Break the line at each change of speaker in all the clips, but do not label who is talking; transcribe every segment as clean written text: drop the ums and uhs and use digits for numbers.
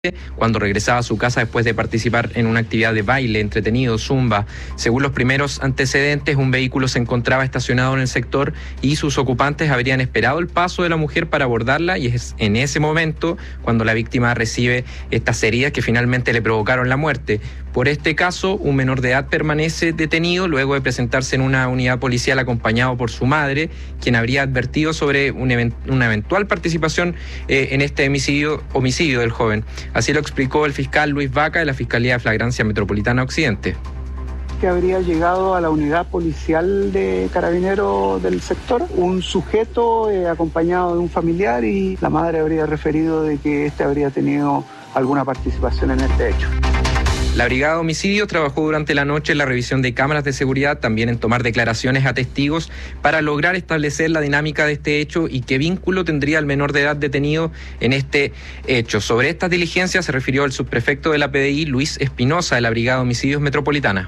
cuando regresaba a su casa después de participar en una actividad de baile, entretenido, zumba. Según los primeros antecedentes, un vehículo se encontraba estacionado en el sector y sus ocupantes habrían esperado el paso de la mujer para abordarla, y es en ese momento cuando la víctima recibe estas heridas que finalmente le provocaron la muerte. Por este caso, un menor de edad permanece detenido luego de presentarse en una unidad policial acompañado por su madre, quien habría advertido sobre una eventual participación en este homicidio del joven. Así lo explicó el fiscal Luis Vaca de la Fiscalía de Flagrancia Metropolitana Occidente.
Que habría llegado a la unidad policial de Carabineros del sector un sujeto acompañado de un familiar, y la madre habría referido de que este habría tenido alguna participación en este hecho.
La Brigada de Homicidios trabajó durante la noche en la revisión de cámaras de seguridad, también en tomar declaraciones a testigos para lograr establecer la dinámica de este hecho y qué vínculo tendría el menor de edad detenido en este hecho. Sobre estas diligencias se refirió el subprefecto de la PDI, Luis Espinosa, de la Brigada de Homicidios Metropolitana.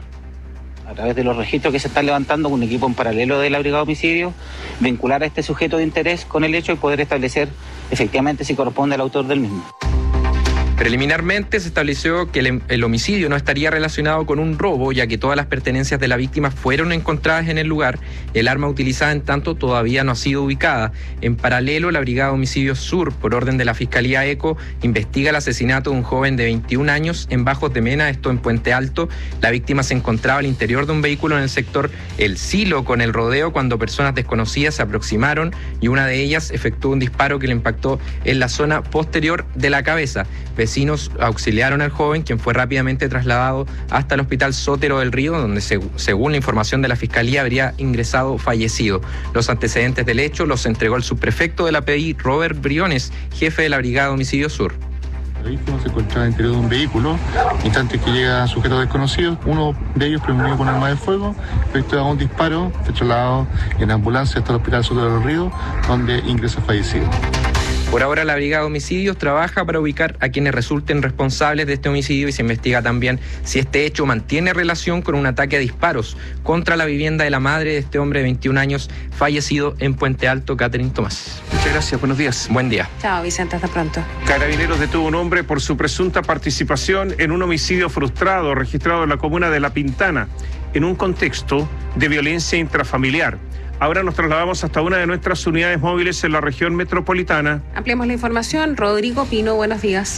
A través de los registros que se están levantando con un equipo en paralelo de la Brigada de Homicidios, vincular a este sujeto de interés con el hecho y poder establecer efectivamente si corresponde al autor del mismo.
Preliminarmente se estableció que el homicidio no estaría relacionado con un robo, ya que todas las pertenencias de la víctima fueron encontradas en el lugar. El arma utilizada, en tanto, todavía no ha sido ubicada. En paralelo, la Brigada de Homicidios Sur, por orden de la Fiscalía ECO, investiga el asesinato de un joven de 21 años en Bajos de Mena, esto en Puente Alto. La víctima se encontraba al interior de un vehículo en el sector El Silo con el Rodeo cuando personas desconocidas se aproximaron y una de ellas efectuó un disparo que le impactó en la zona posterior de la cabeza. Vecinos auxiliaron al joven, quien fue rápidamente trasladado hasta el Hospital Sotero del Río, donde según la información de la Fiscalía habría ingresado fallecido. Los antecedentes del hecho los entregó el subprefecto de la PDI, Robert Briones, jefe de la Brigada de Homicidios Sur.
La víctima se encontraba al interior de un vehículo, instante que llega sujetos desconocidos, uno de ellos prevenido con arma de fuego, efectúa un disparo, fue trasladado en ambulancia hasta el Hospital Sotero del Río, donde ingresa fallecido.
Por ahora, la Brigada de Homicidios trabaja para ubicar a quienes resulten responsables de este homicidio y se investiga también si este hecho mantiene relación con un ataque a disparos contra la vivienda de la madre de este hombre de 21 años fallecido en Puente Alto, Catherine Tomás.
Muchas gracias, buenos días.
Buen día.
Chao, Vicente, hasta pronto.
Carabineros detuvo a un hombre por su presunta participación en un homicidio frustrado registrado en la comuna de La Pintana, en un contexto de violencia intrafamiliar. Ahora nos trasladamos hasta una de nuestras unidades móviles en la región metropolitana.
Ampliamos la información. Rodrigo Pino, buenos días.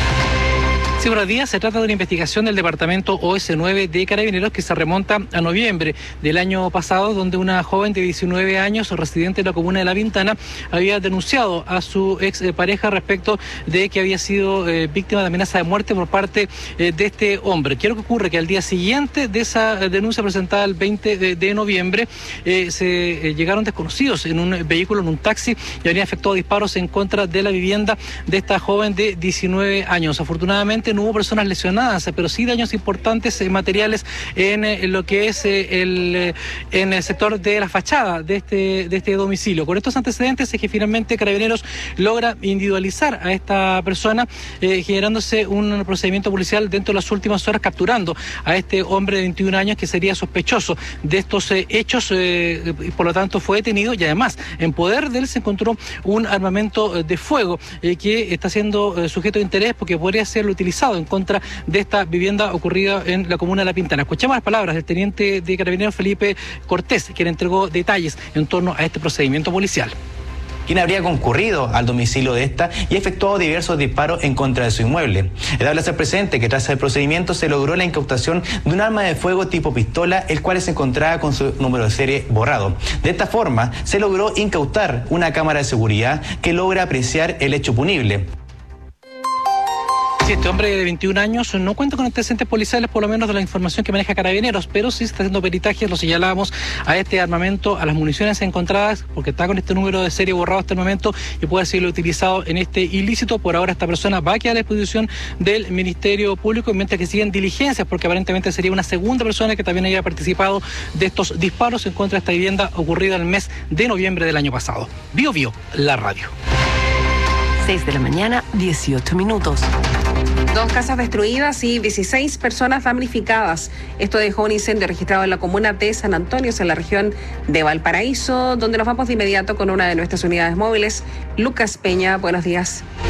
Sí, buenos días. Se trata de una investigación del departamento OS9 de Carabineros que se remonta a noviembre del año pasado, donde una joven de 19 años, residente de la comuna de La Pintana, había denunciado a su ex pareja respecto de que había sido víctima de amenaza de muerte por parte de este hombre. ¿Qué es lo que ocurre? Que al día siguiente de esa denuncia presentada el 20 de noviembre, se llegaron desconocidos en un vehículo, en un taxi, y habrían efectuado disparos en contra de la vivienda de esta joven de 19 años. Afortunadamente no hubo personas lesionadas, pero sí daños importantes materiales en lo que es en el sector de la fachada de este domicilio. Con estos antecedentes es que finalmente Carabineros logra individualizar a esta persona, generándose un procedimiento policial dentro de las últimas horas, capturando a este hombre de 21 años que sería sospechoso de estos hechos, y por lo tanto fue detenido, y además en poder de él se encontró un armamento de fuego que está siendo sujeto de interés porque podría ser utilizado en contra de esta vivienda ocurrida en la comuna de La Pintana. Escuchamos las palabras del teniente de Carabineros Felipe Cortés, quien entregó detalles en torno a este procedimiento policial.
Quien habría concurrido al domicilio de esta y efectuado diversos disparos en contra de su inmueble. Es dable hacer presente que tras el procedimiento se logró la incautación de un arma de fuego tipo pistola, el cual se encontraba con su número de serie borrado. De esta forma se logró incautar una cámara de seguridad que logra apreciar el hecho punible.
Este hombre de 21 años no cuenta con antecedentes policiales, por lo menos de la información que maneja Carabineros, pero sí se está haciendo peritajes, lo señalábamos, a este armamento, a las municiones encontradas, porque está con este número de serie borrado hasta el momento y puede ser utilizado en este ilícito. Por ahora esta persona va a quedar a disposición del Ministerio Público, mientras que siguen diligencias, porque aparentemente sería una segunda persona que también haya participado de estos disparos en contra de esta vivienda ocurrida el mes de noviembre del año pasado. Bio Bio, la radio.
6 de la mañana, 18 minutos.
2 casas destruidas y 16 personas damnificadas. Esto dejó un incendio registrado en la comuna de San Antonio, en la región de Valparaíso, donde nos vamos de inmediato con una de nuestras unidades móviles. Lucas Peña, buenos días.